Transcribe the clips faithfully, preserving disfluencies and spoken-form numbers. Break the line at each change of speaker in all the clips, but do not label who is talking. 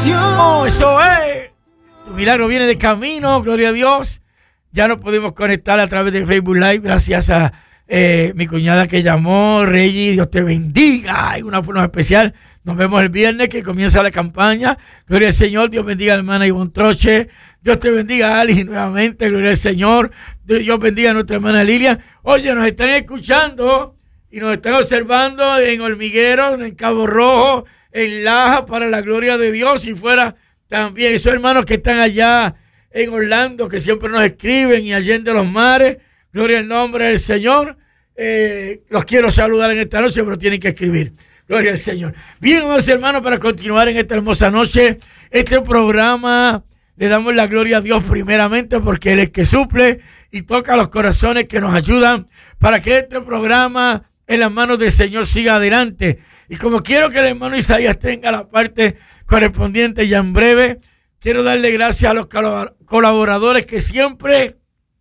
Oh, eso es. Tu milagro viene de camino, gloria a Dios. Ya nos podemos conectar a través de Facebook Live, gracias a eh, mi cuñada que llamó, Reggie, Dios te bendiga. Hay una forma especial. Nos vemos el viernes que comienza la campaña. Gloria al Señor, Dios bendiga a la hermana Ivonne Troche. Dios te bendiga, Alice, nuevamente, gloria al Señor. Dios bendiga a nuestra hermana Lilia. Oye, nos están escuchando y nos están observando en Hormigueros, en Cabo Rojo, en Laja, para la gloria de Dios, y fuera también esos hermanos que están allá en Orlando, que siempre nos escriben, y Allende los Mares, gloria al nombre del Señor. Eh, los quiero saludar en esta noche, pero tienen que escribir. Gloria al Señor. Bien, amados hermanos, para continuar en esta hermosa noche, este programa, le damos la gloria a Dios primeramente, porque Él es que suple y toca los corazones que nos ayudan para que este programa en las manos del Señor siga adelante. Y como quiero que el hermano Isaías tenga la parte correspondiente ya en breve, quiero darle gracias a los colaboradores que siempre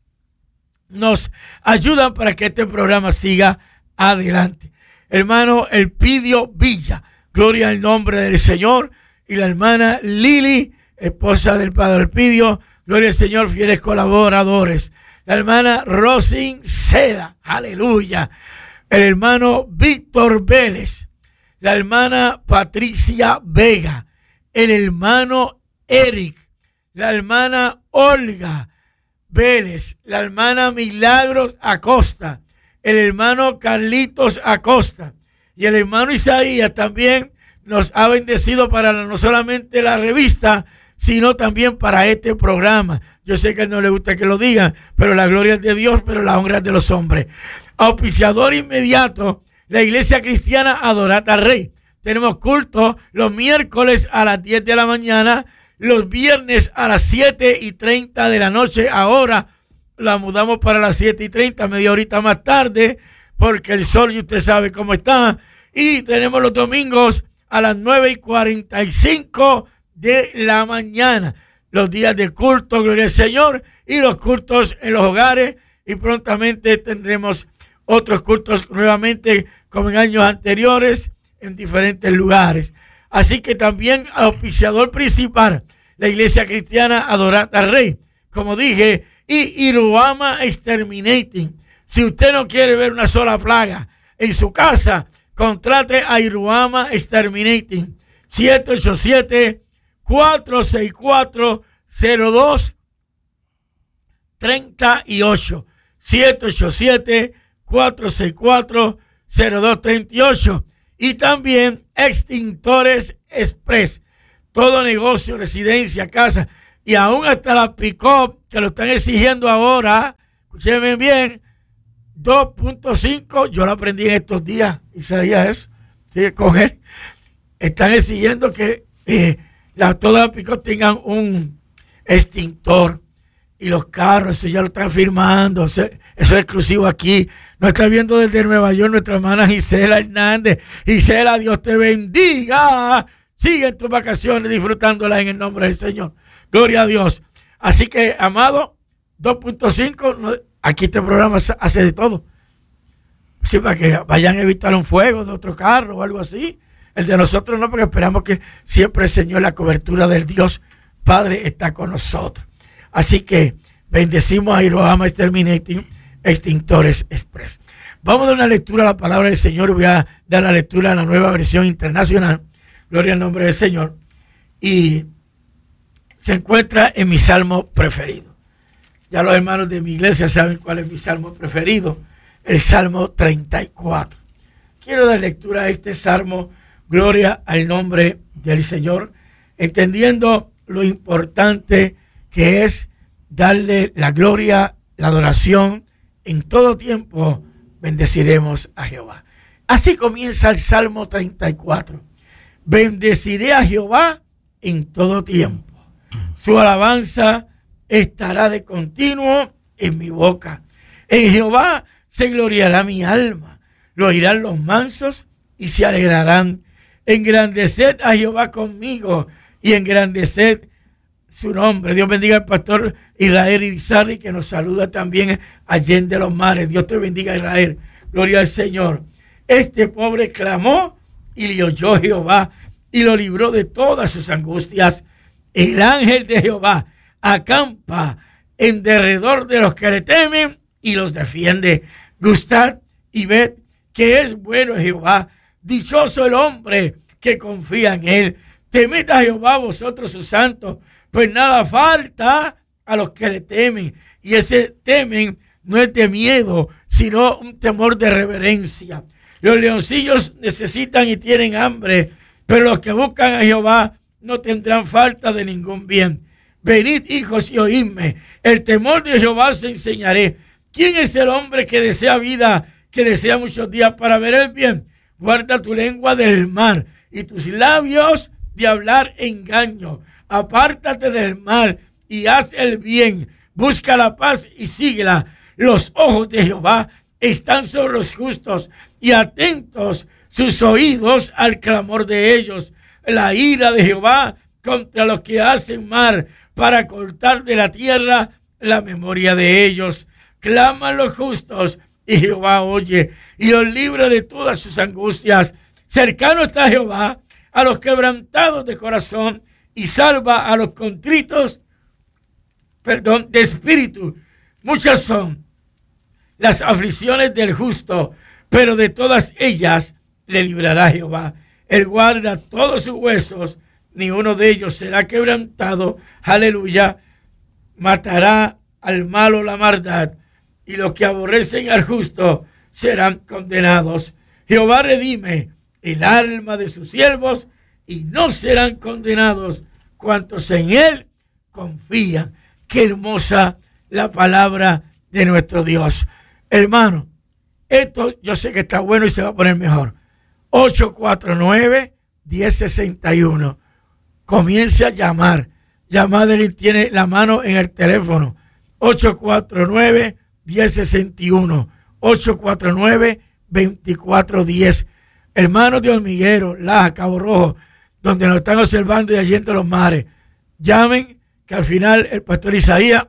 nos ayudan para que este programa siga adelante. Hermano Elpidio Villa, gloria al nombre del Señor, y la hermana Lili, esposa del padre Elpidio, gloria al Señor, fieles colaboradores. La hermana Rosin Seda, aleluya. El hermano Víctor Vélez, la hermana Patricia Vega, el hermano Eric, la hermana Olga Vélez, la hermana Milagros Acosta, el hermano Carlitos Acosta y el hermano Isaías también nos ha bendecido para no solamente la revista, sino también para este programa. Yo sé que a él no le gusta que lo digan, pero la gloria es de Dios, pero la honra es de los hombres. Auspiciador inmediato, la Iglesia Cristiana Adorata al Rey. Tenemos culto los miércoles a las diez de la mañana, los viernes a las siete y treinta de la noche. Ahora la mudamos para las siete y treinta, media horita más tarde, porque el sol, y usted sabe cómo está. Y tenemos los domingos a las nueve y cuarenta y cinco de la mañana. Los días de culto, gloria al Señor, y los cultos en los hogares. Y prontamente tendremos otros cultos nuevamente, como en años anteriores, en diferentes lugares. Así que también auspiciador principal, la Iglesia Cristiana Adorata al Rey, como dije, y Iruama Exterminating. Si usted no quiere ver una sola plaga en su casa, contrate a Iruama Exterminating. siete ocho siete, cuatro seis cuatro, cero dos tres ocho. siete ocho siete, cuatro seis cuatro, cero dos tres ocho. Y también Extintores Express. Todo negocio, residencia, casa, y aún hasta la pick-up, que lo están exigiendo ahora. Escúchenme bien, dos punto cinco, yo lo aprendí en estos días, y sabía eso, sí, con él. Están exigiendo que eh, la, todas las pick-up tengan un extintor, y los carros, eso ya lo están firmando, eso, eso es exclusivo aquí. Nos está viendo desde Nueva York nuestra hermana Gisela Hernández. Gisela, Dios te bendiga. Sigue en tus vacaciones disfrutándolas en el nombre del Señor. Gloria a Dios. Así que, amado, dos punto cinco, aquí este programa hace de todo. Sí, para que vayan a evitar un fuego de otro carro o algo así. El de nosotros no, porque esperamos que siempre el Señor, la cobertura del Dios Padre está con nosotros. Así que bendecimos a Irohama Exterminating Extintores Express. Vamos a dar una lectura a la palabra del Señor. Voy a dar la lectura a la Nueva Versión Internacional. Gloria al nombre del Señor. Y se encuentra en mi salmo preferido. Ya los hermanos de mi iglesia saben cuál es mi salmo preferido. El Salmo treinta y cuatro. Quiero dar lectura a este salmo. Gloria al nombre del Señor. Entendiendo lo importante que es darle la gloria, la adoración. En todo tiempo bendeciremos a Jehová. Así comienza el Salmo treinta y cuatro. Bendeciré a Jehová en todo tiempo. Su alabanza estará de continuo en mi boca. En Jehová se gloriará mi alma. Lo oirán los mansos y se alegrarán. Engrandeced a Jehová conmigo y engrandeced su nombre. Dios bendiga al pastor Israel Irizarry, que nos saluda también Allende los Mares. Dios te bendiga, Israel. Gloria al Señor. Este pobre clamó y le oyó Jehová y lo libró de todas sus angustias. El ángel de Jehová acampa en derredor de los que le temen y los defiende. Gustad y ved que es bueno Jehová. Dichoso el hombre que confía en él. Temed a Jehová vosotros sus santos, pues nada falta a los que le temen. Y ese temen no es de miedo, sino un temor de reverencia. Los leoncillos necesitan y tienen hambre, pero los que buscan a Jehová no tendrán falta de ningún bien. Venid, hijos, y oídme. El temor de Jehová os enseñaré. ¿Quién es el hombre que desea vida, que desea muchos días para ver el bien? Guarda tu lengua del mal y tus labios de hablar engaño. Apártate del mal y haz el bien. Busca la paz y síguela. Los ojos de Jehová están sobre los justos y atentos sus oídos al clamor de ellos. La ira de Jehová contra los que hacen mal, para cortar de la tierra la memoria de ellos. Claman los justos y Jehová oye y los libra de todas sus angustias. Cercano está Jehová a los quebrantados de corazón y salva a los contritos, perdón, de espíritu. Muchas son las aflicciones del justo, pero de todas ellas le librará Jehová. Él guarda todos sus huesos, ni uno de ellos será quebrantado. Aleluya. Matará al malo la maldad, y los que aborrecen al justo serán condenados. Jehová redime el alma de sus siervos, y no serán condenados cuantos en él confían. Qué hermosa la palabra de nuestro Dios. Hermano, esto yo sé que está bueno y se va a poner mejor. ocho cuatro nueve, uno cero seis uno. Comience a llamar. Llamada, tiene la mano en el teléfono. ocho cuatro nueve, uno cero seis uno. ocho cuatro nueve, dos cuatro uno cero. Hermanos de Hormiguero, Laja, Cabo Rojo, donde nos están observando y allí entre los mares. Llamen, que al final el pastor Isaías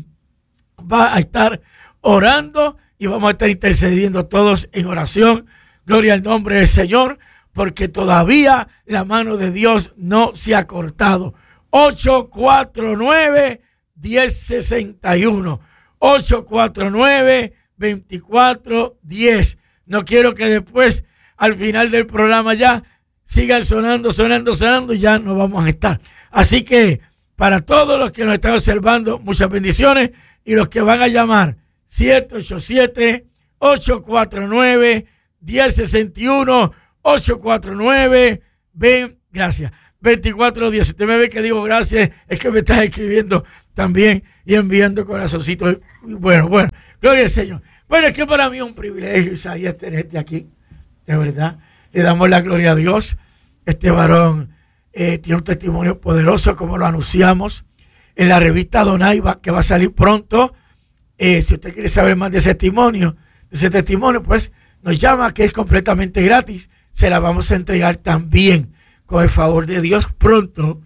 va a estar orando y vamos a estar intercediendo todos en oración. Gloria al nombre del Señor, porque todavía la mano de Dios no se ha cortado. ocho cuatro nueve, uno cero seis uno. ocho cuatro nueve, dos cuatro uno cero. No quiero que después, al final del programa ya, sigan sonando, sonando, sonando y ya no vamos a estar. Así que, para todos los que nos están observando, muchas bendiciones, y los que van a llamar, siete ocho siete, ocho cuatro nueve, uno cero seis uno, ocho cuatro nueve, ven, gracias, veinticuatro diez. Si usted me ve que digo gracias, es que me estás escribiendo también y enviando corazoncitos. Bueno, bueno, gloria al Señor. Bueno, es que para mí es un privilegio, Isaías, tenerte aquí, de verdad. Le damos la gloria a Dios. Este varón eh, tiene un testimonio poderoso, como lo anunciamos en la revista Adonai, que va a salir pronto. Eh, si usted quiere saber más de ese testimonio, de ese testimonio, pues nos llama, que es completamente gratis. Se la vamos a entregar también con el favor de Dios. Pronto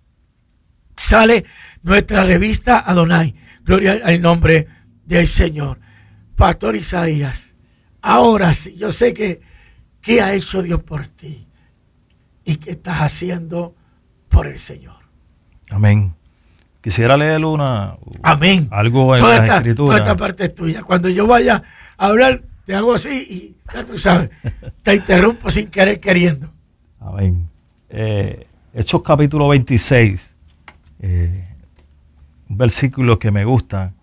sale nuestra revista Adonai. Gloria al nombre del Señor. Pastor Isaías, ahora sí, yo sé que qué ha hecho Dios por ti y qué estás haciendo por el Señor.
Amén. Quisiera leer una...
Amén.
Algo en
toda
la
esta,
Escritura.
Toda esta parte es tuya. Cuando yo vaya a hablar, te hago así y ya tú sabes, te interrumpo sin querer queriendo.
Amén. Eh, Hechos capítulo veintiséis, eh, un versículo que me gusta.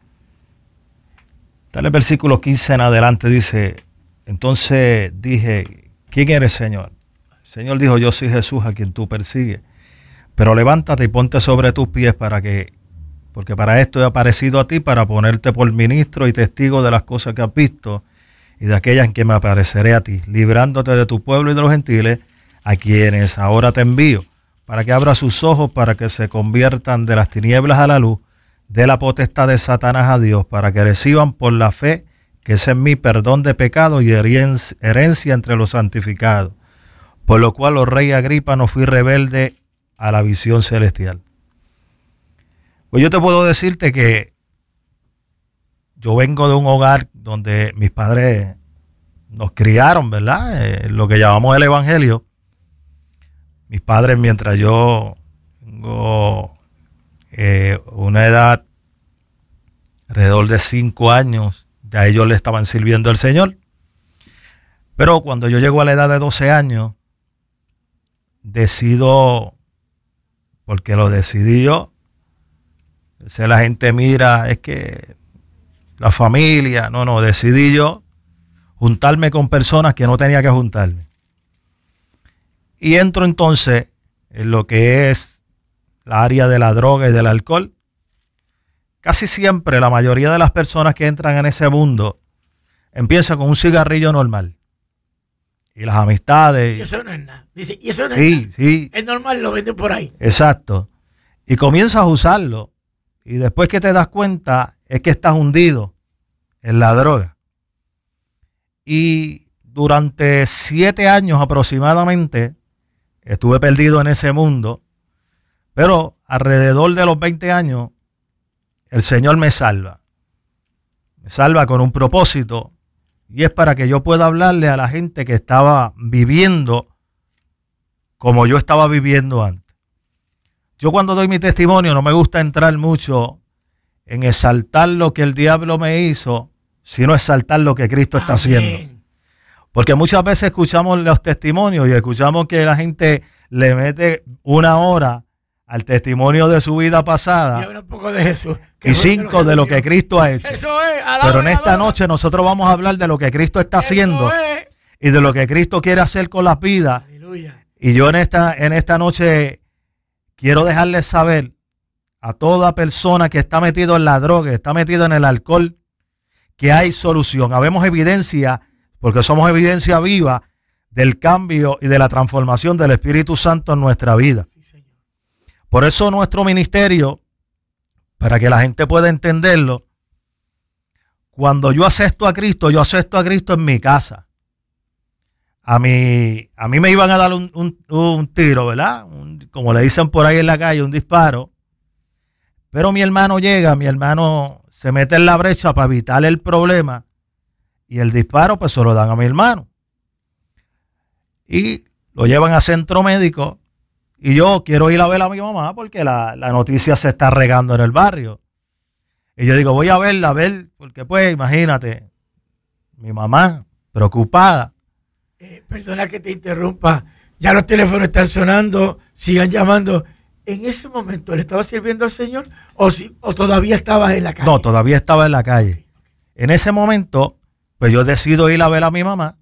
Está en el versículo quince en adelante, dice: entonces dije, ¿quién eres, Señor? El Señor dijo: yo soy Jesús, a quien tú persigues. Pero levántate y ponte sobre tus pies, para que, porque para esto he aparecido a ti, para ponerte por ministro y testigo de las cosas que has visto y de aquellas en que me apareceré a ti, librándote de tu pueblo y de los gentiles, a quienes ahora te envío, para que abra sus ojos, para que se conviertan de las tinieblas a la luz, de la potestad de Satanás a Dios, para que reciban por la fe que es en mí perdón de pecado y herencia entre los santificados. Por lo cual, oh rey Agripa, no fui rebelde a la visión celestial. Pues yo te puedo decirte que yo vengo de un hogar donde mis padres nos criaron, ¿verdad? Eh, lo que llamamos el Evangelio. mis padres, mientras yo tengo eh, una edad alrededor de cinco años, ya ellos le estaban sirviendo al Señor. Pero cuando yo llego a la edad de doce años, decido, porque lo decidí yo, si la gente mira, es que la familia, no, no, decidí yo juntarme con personas que no tenía que juntarme. Y entro entonces en lo que es la área de la droga y del alcohol. Casi siempre la mayoría de las personas que entran en ese mundo empiezan con un cigarrillo normal. Y las amistades.
Y eso no es nada. Dice, y eso no
sí,
es nada.
Sí.
Es normal, lo venden por ahí.
Exacto. Y comienzas a usarlo. Y después que te das cuenta es que estás hundido en la droga. Y durante siete años aproximadamente estuve perdido en ese mundo. Pero alrededor de los veinte años el Señor me salva. Me salva con un propósito. Y es para que yo pueda hablarle a la gente que estaba viviendo como yo estaba viviendo antes. Yo cuando doy mi testimonio no me gusta entrar mucho en exaltar lo que el diablo me hizo, sino exaltar lo que Cristo está
Amén.
haciendo. Porque muchas veces escuchamos los testimonios y escuchamos que la gente le mete una hora al testimonio de su vida pasada
y habla un poco de Jesús,
y cinco de lo que Cristo ha hecho.
Eso es,
pero en esta noche nosotros vamos a hablar de lo que Cristo está haciendo y de lo que Cristo quiere hacer con las vidas.
Aleluya.
Y yo en esta, en esta noche quiero dejarles saber a toda persona que está metido en la droga, está metido en el alcohol, que hay solución. Habemos evidencia, porque somos evidencia viva del cambio y de la transformación del Espíritu Santo en nuestra vida. Por eso nuestro ministerio, para que la gente pueda entenderlo, cuando yo acepto a Cristo, yo acepto a Cristo en mi casa. A mí, a mí me iban a dar un, un, un tiro, ¿verdad? Un, como le dicen por ahí en la calle, un disparo. Pero mi hermano llega, mi hermano se mete en la brecha para evitar el problema y el disparo pues se lo dan a mi hermano. Y lo llevan a centro médico. Y yo quiero ir a ver a mi mamá porque la, la noticia se está regando en el barrio. Y yo digo, voy a verla, a ver, porque pues imagínate, mi mamá preocupada.
Eh, perdona que te interrumpa, ya los teléfonos están sonando, sigan llamando. ¿En ese momento le estaba sirviendo al Señor o, si, o todavía estabas en la calle?
No, todavía estaba en la calle. En ese momento, pues yo decido ir a ver a mi mamá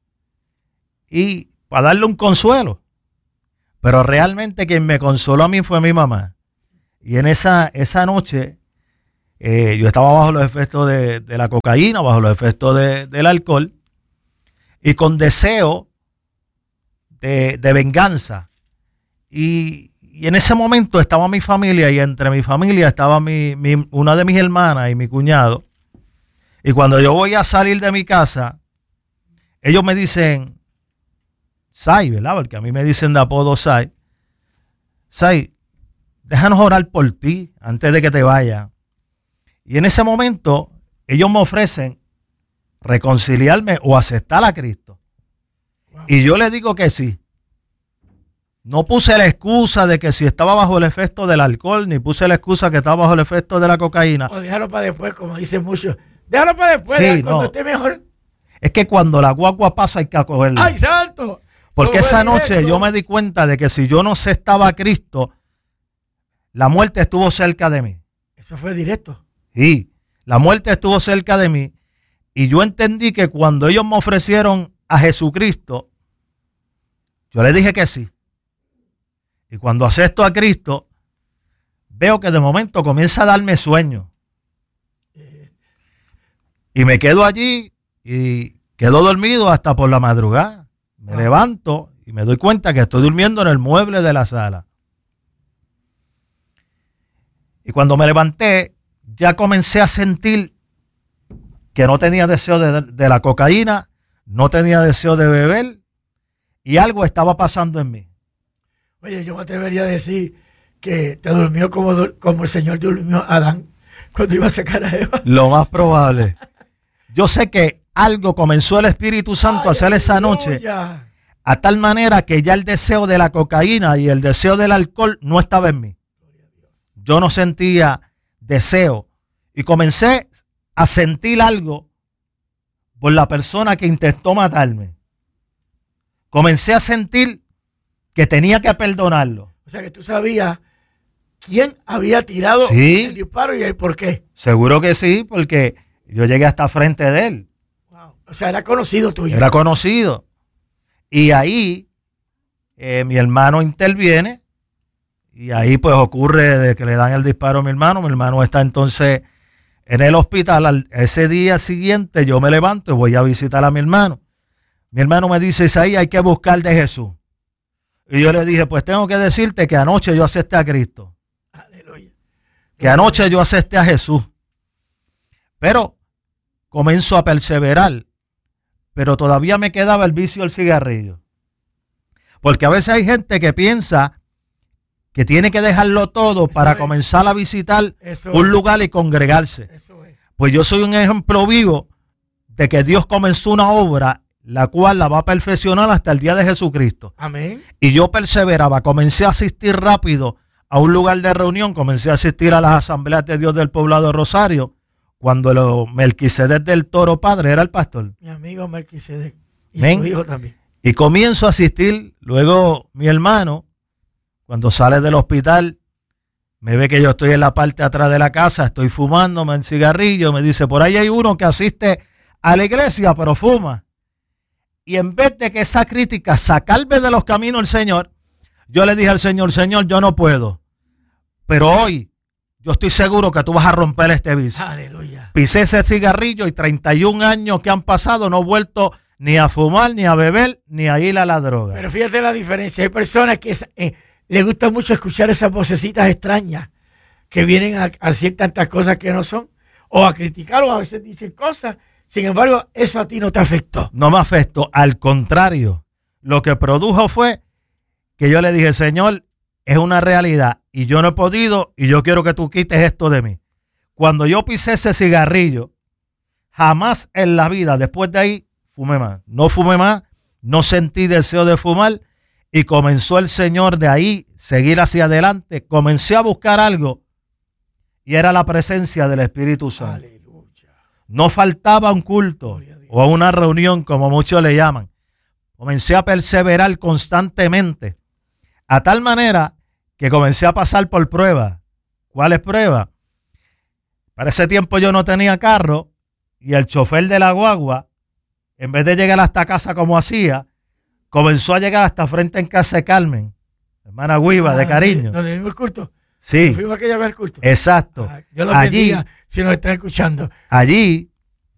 y para darle un consuelo. Pero realmente quien me consoló a mí fue mi mamá. Y en esa, esa noche eh, yo estaba bajo los efectos de, de la cocaína, bajo los efectos de, del alcohol, y con deseo de, de venganza. Y, y en ese momento estaba mi familia, y entre mi familia estaba mi, mi, una de mis hermanas y mi cuñado. Y cuando yo voy a salir de mi casa, ellos me dicen... Sai, ¿verdad? Porque a mí me dicen de apodo Sai. Sai, déjanos orar por ti antes de que te vayas. Y en ese momento, ellos me ofrecen reconciliarme o aceptar a Cristo. Wow. Y yo les digo que sí. No puse la excusa de que si estaba bajo el efecto del alcohol, ni puse la excusa que estaba bajo el efecto de la cocaína.
O déjalo para después, como dicen muchos. Déjalo para después, sí, cuando no. esté mejor.
Es que cuando la guagua pasa hay que acogerla.
¡Ay, santo!
Porque esa noche yo me di cuenta de que si yo no aceptaba a Cristo, la muerte estuvo cerca de mí.
Eso fue directo.
Sí, la muerte estuvo cerca de mí. Y yo entendí que cuando ellos me ofrecieron a Jesucristo, yo les dije que sí. Y cuando acepto a Cristo, veo que de momento comienza a darme sueño. Y me quedo allí y quedo dormido hasta por la madrugada. Me levanto y me doy cuenta que estoy durmiendo en el mueble de la sala. Y cuando me levanté, ya comencé a sentir que no tenía deseo de, de la cocaína, no tenía deseo de beber y algo estaba pasando en mí.
Oye, yo me atrevería a decir que te durmió como, como el Señor durmió a Adán cuando iba a sacar a Eva.
Lo más probable. Yo sé que algo comenzó el Espíritu Santo a hacer esa noche, a a tal manera que ya el deseo de la cocaína y el deseo del alcohol no estaba en mí. Yo no sentía deseo y comencé a sentir algo por la persona que intentó matarme. Comencé a sentir que tenía que perdonarlo.
O sea que tú sabías quién había tirado
sí,
el disparo y el por qué.
Seguro que sí, porque yo llegué hasta frente de él.
Wow. O sea, era conocido tuyo.
Era conocido. Y ahí eh, mi hermano interviene y ahí pues ocurre de que le dan el disparo a mi hermano. Mi hermano está entonces en el hospital. Al, ese día siguiente yo me levanto y voy a visitar a mi hermano. Mi hermano me dice, Isaí, hay que buscar de Jesús. Y yo le dije, pues tengo que decirte que anoche yo acepté a Cristo.
Aleluya.
Que anoche yo acepté a Jesús. Pero comienzo a perseverar. Pero todavía me quedaba el vicio del cigarrillo. Porque a veces hay gente que piensa que tiene que dejarlo todo Eso para es. comenzar a visitar Eso un es. lugar y congregarse. Eso es. Pues yo soy un ejemplo vivo de que Dios comenzó una obra la cual la va a perfeccionar hasta el día de Jesucristo.
Amén.
Y yo perseveraba, comencé a asistir rápido a un lugar de reunión, comencé a asistir a las asambleas de Dios del poblado de Rosario, cuando lo, Melquisedec del Toro Padre era el pastor.
Mi amigo Melquisedec y
¿Ven?
Su hijo también.
Y comienzo a asistir, luego mi hermano, cuando sale del hospital, me ve que yo estoy en la parte de atrás de la casa, estoy fumándome el cigarrillo, me dice, por ahí hay uno que asiste a la iglesia, pero fuma. Y en vez de que esa crítica sacarme de los caminos del Señor, yo le dije al Señor, Señor, yo no puedo. Pero hoy yo estoy seguro que tú vas a romper este vicio.
Aleluya.
Pisé ese cigarrillo y treinta y un años que han pasado no he vuelto ni a fumar, ni a beber, ni a ir a la droga.
Pero fíjate la diferencia. Hay personas que eh, les gusta mucho escuchar esas vocecitas extrañas que vienen a, a decir tantas cosas que no son, o a criticar, o a veces dicen cosas. Sin embargo, eso a ti no te afectó.
No me afectó, al contrario. Lo que produjo fue que yo le dije, Señor, es una realidad y yo no he podido y yo quiero que tú quites esto de mí. Cuando yo pisé ese cigarrillo, jamás en la vida, después de ahí, fumé más. No fumé más, no sentí deseo de fumar y comenzó el Señor de ahí, seguir hacia adelante. Comencé a buscar algo y era la presencia del Espíritu Santo. Aleluya. No faltaba un culto o una reunión, como muchos le llaman. Comencé a perseverar constantemente, a tal manera que comencé a pasar por pruebas. ¿Cuáles pruebas? Para ese tiempo yo no tenía carro y el chofer de la guagua, en vez de llegar hasta casa como hacía, comenzó a llegar hasta frente en casa de Carmen, hermana Guiva, ah, de cariño.
¿Donde vimos el culto?
Sí.
Fuimos aquella vez al culto.
Exacto.
Ah, yo lo bendiga si nos están escuchando.
Allí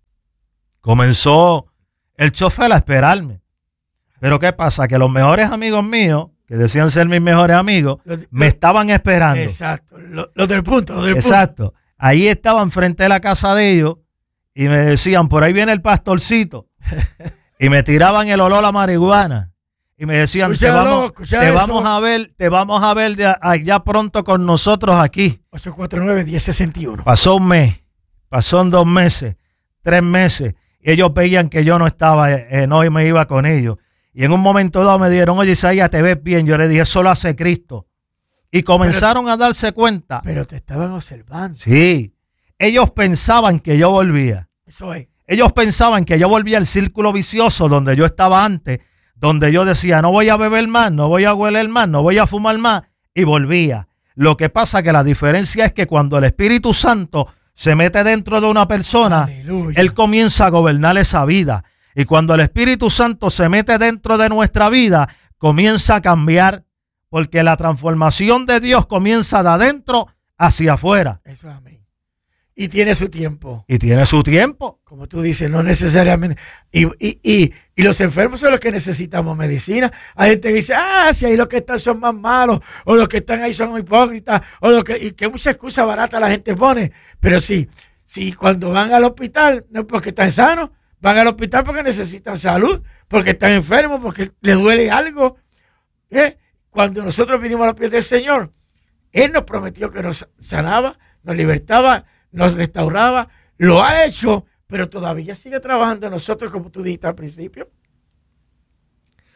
comenzó el chofer a esperarme. Pero ¿qué pasa? Que los mejores amigos míos, que decían ser mis mejores amigos, los, me los, estaban esperando.
Exacto. Los lo del punto. Lo del
Exacto.
Punto.
Ahí estaban frente a la casa de ellos y me decían, por ahí viene el pastorcito. Y me tiraban el olor a marihuana. Y me decían, te, vamos, te vamos a ver, te vamos a ver de allá pronto con nosotros aquí.
ocho cuatro nueve, diez sesenta y uno.
Pasó un mes, pasó dos meses, tres meses. Y ellos veían que yo no estaba, eh, no me iba con ellos. Y en un momento dado me dijeron, oye, Isaías, te ves bien. Yo le dije, eso lo hace Cristo. Y comenzaron pero, a darse cuenta.
Pero te estaban observando.
Sí. Ellos pensaban que yo volvía.
Eso es.
Ellos pensaban que yo volvía al círculo vicioso donde yo estaba antes, donde yo decía, no voy a beber más, no voy a hueler más, no voy a fumar más, y volvía. Lo que pasa que la diferencia es que cuando el Espíritu Santo se mete dentro de una persona, aleluya, Él comienza a gobernar esa vida. Y cuando el Espíritu Santo se mete dentro de nuestra vida, comienza a cambiar, porque la transformación de Dios comienza de adentro hacia afuera.
Eso es amén. Y tiene su tiempo.
Y tiene su tiempo.
Como tú dices, no necesariamente. Y, y, y, y los enfermos son los que necesitamos medicina. Hay gente que dice, ah, si ahí los que están son más malos, o los que están ahí son hipócritas, o los que, y que mucha excusa barata la gente pone. Pero sí, sí, cuando van al hospital, no es porque están sanos, van al hospital porque necesitan salud, porque están enfermos, porque les duele algo. ¿Eh? Cuando nosotros vinimos a los pies del Señor, Él nos prometió que nos sanaba, nos libertaba, nos restauraba, lo ha hecho, pero todavía sigue trabajando en nosotros, como tú dijiste al principio.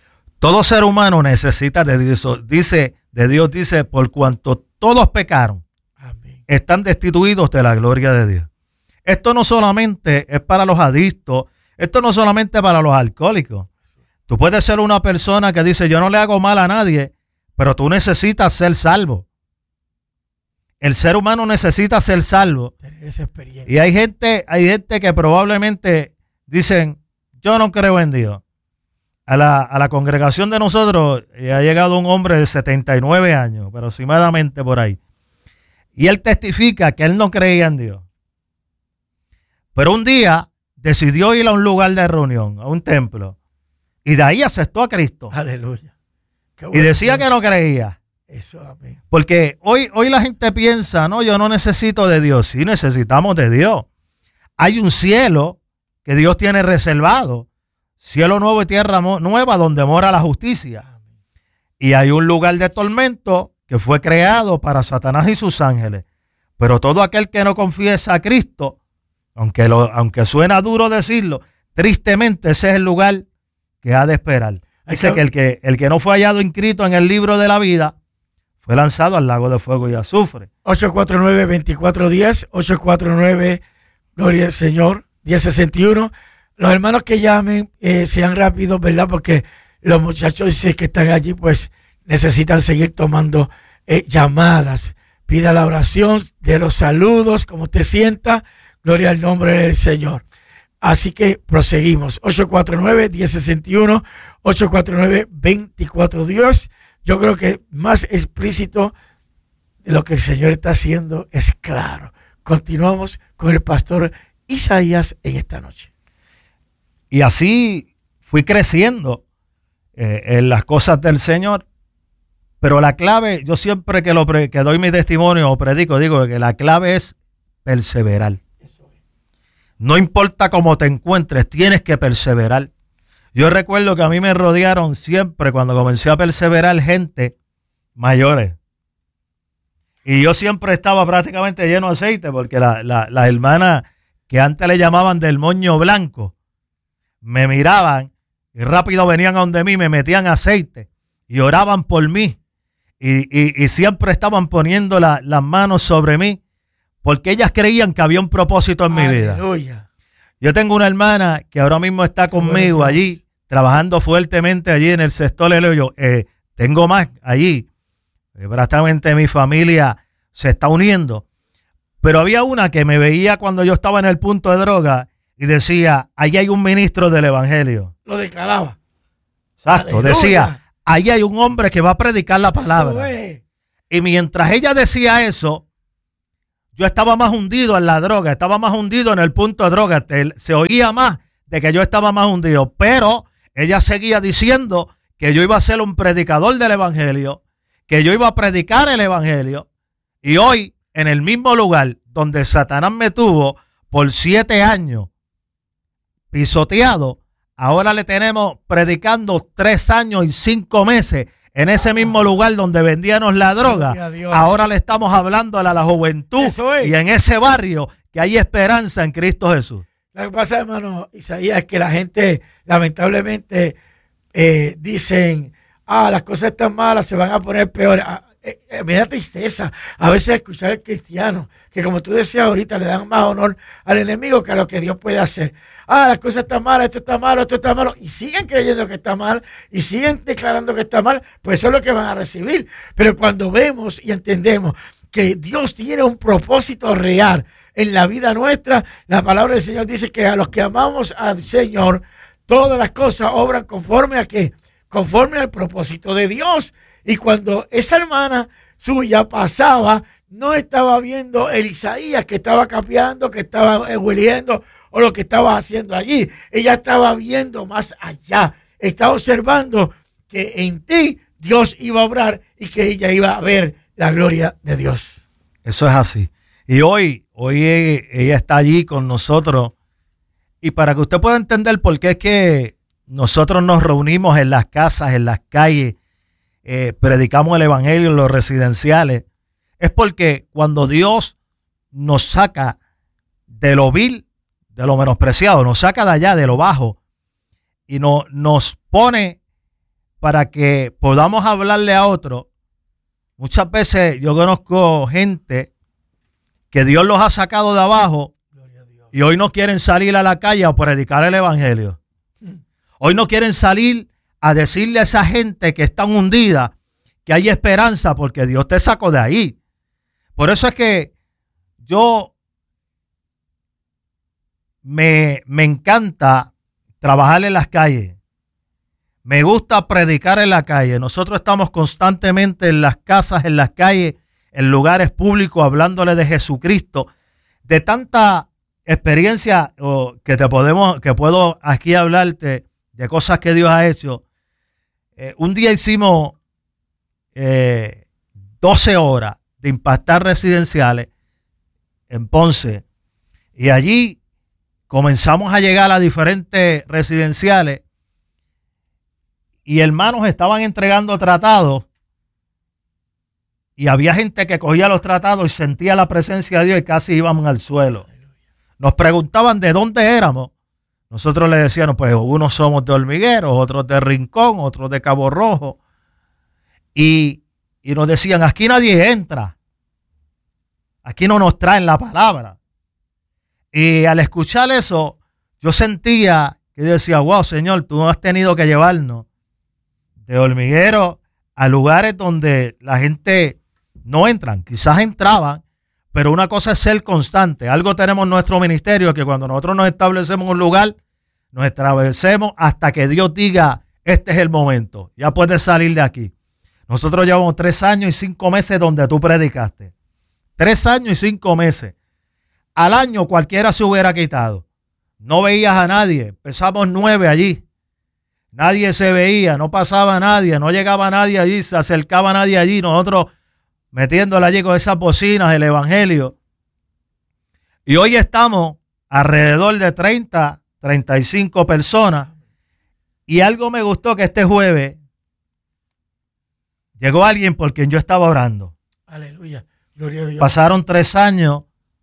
Todo ser humano necesita de Dios. Dice, de Dios dice, por cuanto todos pecaron, amén, están destituidos de la gloria de Dios. Esto no solamente es para los adictos, esto no solamente para los alcohólicos. Tú puedes ser una persona que dice, yo no le hago mal a nadie, pero tú necesitas ser salvo. El ser humano necesita ser salvo.
Tener esa experiencia.
Y hay gente, hay gente que probablemente dicen, yo no creo en Dios. A la, a la congregación de nosotros eh, ha llegado un hombre de setenta y nueve años, aproximadamente por ahí. Y él testifica que él no creía en Dios. Pero un día decidió ir a un lugar de reunión, a un templo, y de ahí aceptó a Cristo.
Aleluya.
Y decía que no creía.
Eso, amén.
Porque hoy, hoy la gente piensa, no, yo no necesito de Dios. Sí, necesitamos de Dios. Hay un cielo que Dios tiene reservado. Cielo nuevo y tierra nueva donde mora la justicia. Amén. Y hay un lugar de tormento que fue creado para Satanás y sus ángeles. Pero todo aquel que no confiesa a Cristo, aunque, lo, aunque suena duro decirlo, tristemente ese es el lugar que ha de esperar. Dice que el que, el que no fue hallado inscrito en el libro de la vida fue lanzado al lago de fuego y azufre.
ocho cuatro nueve, veinticuatro diez, ocho cuatro nueve, gloria al Señor, diez sesenta y uno. Los hermanos que llamen, eh, sean rápidos, ¿verdad? Porque los muchachos que están allí, pues, necesitan seguir tomando eh, llamadas. Pida la oración, de los saludos, como usted sienta, gloria al nombre del Señor. Así que proseguimos. ocho cuatro nueve, diez sesenta y uno, ocho cuatro nueve, veinticuatro diez. Yo creo que más explícito de lo que el Señor está haciendo es claro. Continuamos con el pastor Isaías en esta noche.
Y así fui creciendo eh, en las cosas del Señor. Pero la clave, yo siempre que, lo pre, que doy mi testimonio o predico, digo que la clave es perseverar. No importa cómo te encuentres, tienes que perseverar. Yo recuerdo que a mí me rodearon siempre, cuando comencé a perseverar, gente mayores. Y yo siempre estaba prácticamente lleno de aceite, porque las la, la hermanas que antes le llamaban del moño blanco, me miraban y rápido venían a donde mí, me metían aceite y oraban por mí. Y, y, y siempre estaban poniendo la, las manos sobre mí, porque ellas creían que había un propósito en mi vida.
Aleluya.
Yo tengo una hermana que ahora mismo está conmigo bueno, allí, trabajando fuertemente allí en el sector. Yo eh, tengo más allí. Eh, prácticamente mi familia se está uniendo. Pero había una que me veía cuando yo estaba en el punto de droga y decía, allí hay un ministro del evangelio.
Lo declaraba.
Exacto, aleluya. Decía, allí hay un hombre que va a predicar la palabra. Y mientras ella decía eso, yo estaba más hundido en la droga, estaba más hundido en el punto de droga. Se oía más de que yo estaba más hundido. Pero ella seguía diciendo que yo iba a ser un predicador del evangelio, que yo iba a predicar el evangelio. Y hoy, en el mismo lugar donde Satanás me tuvo por siete años pisoteado, ahora le tenemos predicando tres años y cinco meses. En ese mismo lugar donde vendíamos la droga, ahora le estamos hablando a la, a la juventud y en ese barrio que hay esperanza en Cristo Jesús.
Lo que pasa, hermano Isaías, es que la gente lamentablemente eh, dicen, ah, las cosas están malas, se van a poner peores. Ah, eh, eh, me da tristeza a veces escuchar al cristiano, que como tú decías ahorita, le dan más honor al enemigo que a lo que Dios puede hacer. Ah, las cosas están malas, esto está malo, esto está malo, y siguen creyendo que está mal, y siguen declarando que está mal, pues eso es lo que van a recibir. Pero cuando vemos y entendemos que Dios tiene un propósito real en la vida nuestra, la palabra del Señor dice que a los que amamos al Señor, todas las cosas obran conforme a qué, conforme al propósito de Dios. Y cuando esa hermana suya pasaba, no estaba viendo el Isaías que estaba capeando, que estaba hueliendo, o lo que estaba haciendo allí. Ella estaba viendo más allá. Estaba observando que en ti Dios iba a obrar y que ella iba a ver la gloria de Dios.
Eso es así. Y hoy, hoy ella está allí con nosotros. Y para que usted pueda entender por qué es que nosotros nos reunimos en las casas, en las calles, eh, predicamos el evangelio en los residenciales, es porque cuando Dios nos saca de lo vil, de lo menospreciado, nos saca de allá, de lo bajo, y no, nos pone para que podamos hablarle a otro. Muchas veces yo conozco gente que Dios los ha sacado de abajo y hoy no quieren salir a la calle a predicar el evangelio. Hoy no quieren salir a decirle a esa gente que están hundida que hay esperanza porque Dios te sacó de ahí. Por eso es que yo me, me encanta trabajar en las calles. Me gusta predicar en la calle. Nosotros estamos constantemente en las casas, en las calles, en lugares públicos, hablándole de Jesucristo. De tanta experiencia oh, que te podemos, que puedo aquí hablarte de cosas que Dios ha hecho. Eh, un día hicimos eh, doce horas de impactar residenciales en Ponce y allí comenzamos a llegar a diferentes residenciales y hermanos estaban entregando tratados y había gente que cogía los tratados y sentía la presencia de Dios y casi íbamos al suelo. Nos preguntaban de dónde éramos. Nosotros le decíamos, pues unos somos de Hormigueros, otros de Rincón, otros de Cabo Rojo. Y, y nos decían, aquí nadie entra. Aquí no nos traen la palabra. Y al escuchar eso, yo sentía que yo decía, wow, Señor, tú no has tenido que llevarnos de Hormigueros a lugares donde la gente no entran. Quizás entraban, pero una cosa es ser constante. Algo tenemos en nuestro ministerio que cuando nosotros nos establecemos en un lugar, nos establecemos hasta que Dios diga, este es el momento, ya puedes salir de aquí. Nosotros llevamos tres años y cinco meses donde tú predicaste. Tres años y cinco meses. Al año cualquiera se hubiera quitado. No veías a nadie. Empezamos nueve allí. Nadie se veía, no pasaba nadie, no llegaba nadie allí, se acercaba nadie allí. Nosotros metiéndole allí con esas bocinas el evangelio. Y hoy estamos alrededor de treinta, treinta y cinco personas. Y algo me gustó que este jueves llegó alguien por quien yo estaba orando.
Aleluya. Gloria a Dios.
Pasaron tres años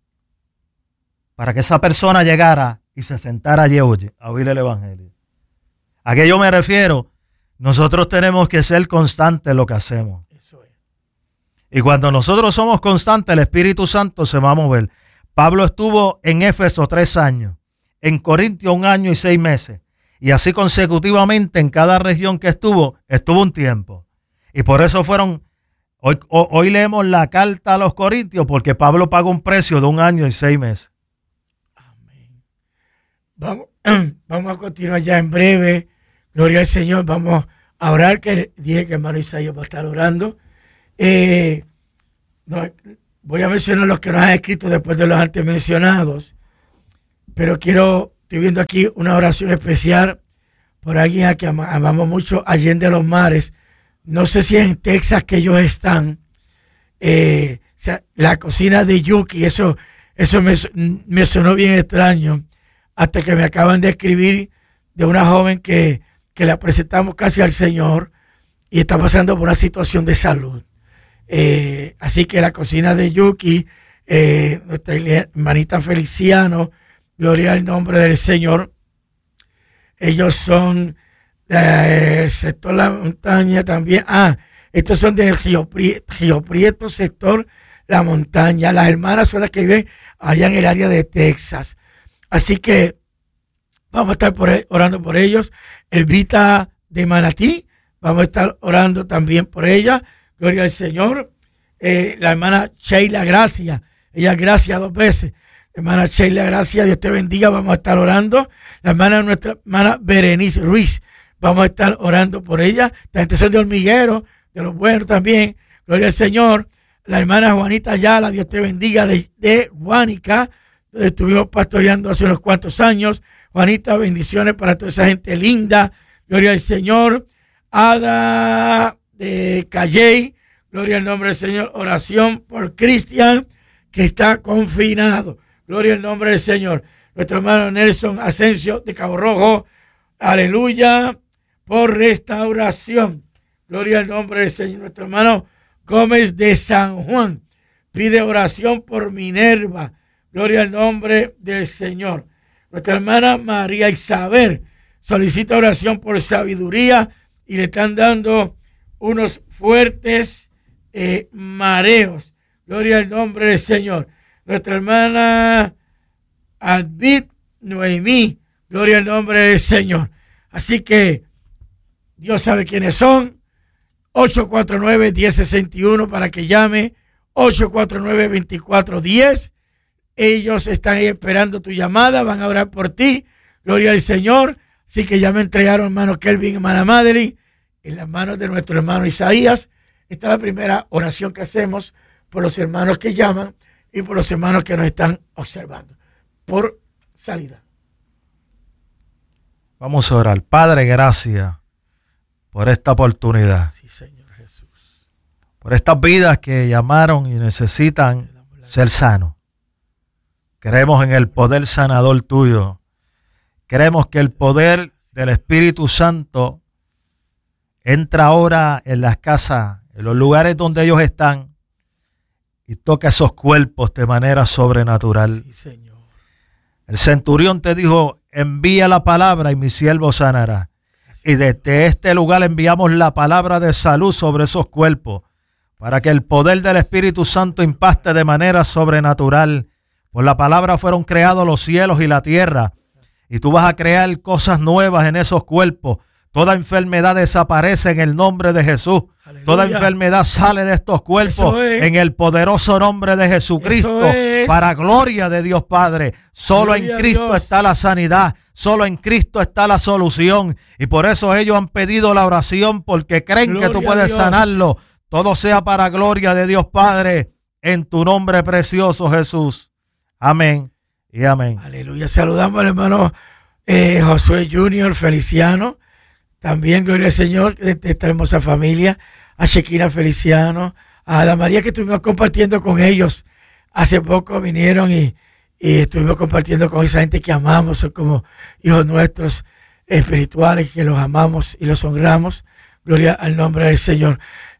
para que esa persona llegara y se sentara allí a oír el evangelio. ¿A qué yo me refiero? Nosotros tenemos que ser constantes en lo que hacemos.
Eso es.
Y cuando nosotros somos constantes, el Espíritu Santo se va a mover. Pablo estuvo en Éfeso tres años, en Corintio un año y seis meses, y así consecutivamente en cada región que estuvo, estuvo un tiempo. Y por eso fueron, hoy, hoy leemos la carta a los Corintios, porque Pablo pagó un precio de un año y seis meses.
Amén. Vamos, vamos a continuar ya en breve. Gloria al Señor. Vamos a orar, que dije que hermano Isaías va a estar orando. Eh, no, voy a mencionar los que nos han escrito después de los antes mencionados, pero quiero, estoy viendo aquí una oración especial por alguien a quien amamos mucho, Allende los Mares. No sé si es en Texas que ellos están. Eh, o sea, la cocina de Yuki, eso, eso me, me sonó bien extraño, hasta que me acaban de escribir de una joven que, que la presentamos casi al Señor y está pasando por una situación de salud. Eh, así que la cocina de Yuki, eh, nuestra hermanita Feliciano, gloria al nombre del Señor. Ellos son del sector La Montaña también. Ah, estos son del Río Prieto, Río Prieto, sector La Montaña. Las hermanas son las que viven allá en el área de Texas. Así que vamos a estar por, orando por ellos. Elvita de Manatí, vamos a estar orando también por ella. Gloria al Señor. Eh, la hermana Sheila Gracia, ella Gracia dos veces. Hermana Sheila Gracia, Dios te bendiga, vamos a estar orando. La hermana, nuestra hermana Berenice Ruiz, vamos a estar orando por ella. La gente son de Hormiguero, de los buenos también. Gloria al Señor. La hermana Juanita Ayala, Dios te bendiga, de, de Guánica, donde estuvimos pastoreando hace unos cuantos años. Juanita, bendiciones para toda esa gente linda. Gloria al Señor. Ada de Calley, gloria al nombre del Señor. Oración por Cristian, que está confinado. Gloria al nombre del Señor. Nuestro hermano Nelson Asensio de Cabo Rojo, aleluya, por restauración. Gloria al nombre del Señor. Nuestro hermano Gómez de San Juan pide oración por Minerva. Gloria al nombre del Señor. Nuestra hermana María Isabel solicita oración por sabiduría y le están dando unos fuertes eh, mareos. Gloria al nombre del Señor. Nuestra hermana Advit Noemí, gloria al nombre del Señor. Así que Dios sabe quiénes son. ocho cuatro nueve, uno cero seis uno para que llame. ocho cuatro nueve, veinticuatro diez. Ellos están ahí esperando tu llamada, van a orar por ti. Gloria al Señor. Así que ya me entregaron, hermano Kelvin y hermana Madeline, en las manos de nuestro hermano Isaías. Esta es la primera oración que hacemos por los hermanos que llaman y por los hermanos que nos están observando. Por salida.
Vamos a orar. Padre, gracias por esta oportunidad.
Sí, Señor Jesús.
Por estas vidas que llamaron y necesitan ser sanos. Creemos en el poder sanador tuyo. Creemos que el poder del Espíritu Santo entra ahora en las casas, en los lugares donde ellos están, y toca esos cuerpos de manera sobrenatural.
Sí, Señor.
El centurión te dijo, envía la palabra y mi siervo sanará. Y desde este lugar enviamos la palabra de salud sobre esos cuerpos, para que el poder del Espíritu Santo impacte de manera sobrenatural. Por la palabra fueron creados los cielos y la tierra. Y tú vas a crear cosas nuevas en esos cuerpos. Toda enfermedad desaparece en el nombre de Jesús. Aleluya. Toda enfermedad sale de estos cuerpos es. En el poderoso nombre de Jesucristo. Para gloria de Dios Padre. Solo gloria en Cristo está la sanidad. Solo en Cristo está la solución. Y por eso ellos han pedido la oración, porque creen gloria que tú puedes sanarlo. Todo sea para gloria de Dios Padre. En tu nombre precioso, Jesús. Amén y amén.
Aleluya. Saludamos al hermano eh, Josué Junior Feliciano. También, gloria al Señor, de esta hermosa familia. A Shekina Feliciano. A Ada María, que estuvimos compartiendo con ellos. Hace poco vinieron y, y estuvimos compartiendo con esa gente que amamos. Son como hijos nuestros espirituales, que los amamos y los honramos. Gloria al nombre del Señor.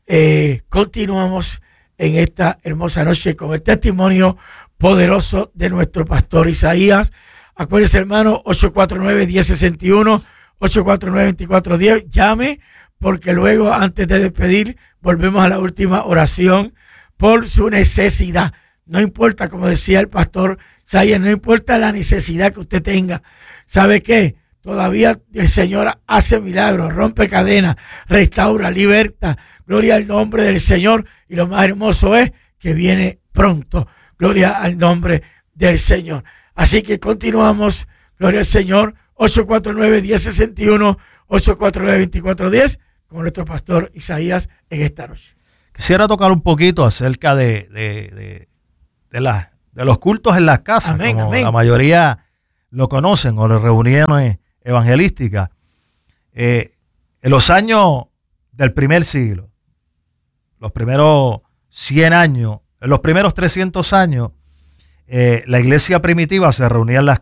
Eh, continuamos en esta hermosa noche con el testimonio poderoso de nuestro pastor Isaías. Acuérdense, hermano, ocho cuatro nueve, uno cero seis uno, ocho cuatro nueve, veinticuatro diez. Llame, porque luego, antes de despedir, volvemos a la última oración por su necesidad. No importa, como decía el pastor Isaías, no importa la necesidad que usted tenga. ¿Sabe qué? Todavía el Señor hace milagros, rompe cadenas, restaura, liberta. Gloria al nombre del Señor. Y lo más hermoso es que viene pronto. Gloria al nombre del Señor. Así que continuamos. Gloria al Señor. ocho cuatro nueve, uno cero seis uno, ocho cuatro nueve, veinticuatro diez con nuestro pastor Isaías en esta noche.
Quisiera tocar un poquito acerca de, de, de, de, la, de los cultos en las casas.
Amén,
como
amén.
La mayoría lo conocen, o las reuniones evangelísticas. Eh, en los años del primer siglo, los primeros cien años, en los primeros trescientos años, eh, la iglesia primitiva se reunía en las,